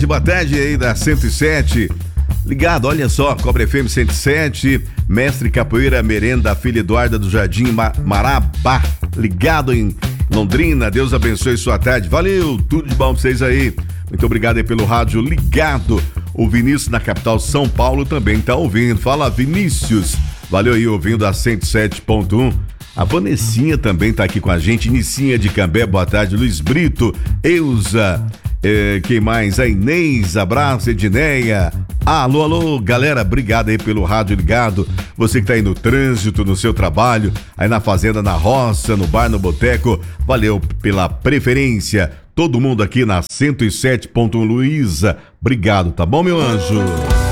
Boa tarde aí da 107. Ligado, olha só, Cobra FM 107, Mestre Capoeira Merenda, filha Eduarda do Jardim Marabá, ligado em Londrina. Deus abençoe sua tarde. Valeu, tudo de bom pra vocês aí. Muito obrigado aí pelo rádio ligado. O Vinícius na capital São Paulo também tá ouvindo. Fala, Vinícius. Valeu aí, ouvindo a 107.1. A Vanessinha também tá aqui com a gente. Nicinha de Cambé, boa tarde. Luiz Brito, Euza, quem mais? A Inês, abraço, Edneia. Alô, alô, galera, obrigado aí pelo rádio ligado. Você que tá aí no trânsito, no seu trabalho, aí na fazenda, na roça, no bar, no boteco, valeu pela preferência. Todo mundo aqui na 107.1, Luísa, obrigado, tá bom, meu anjo?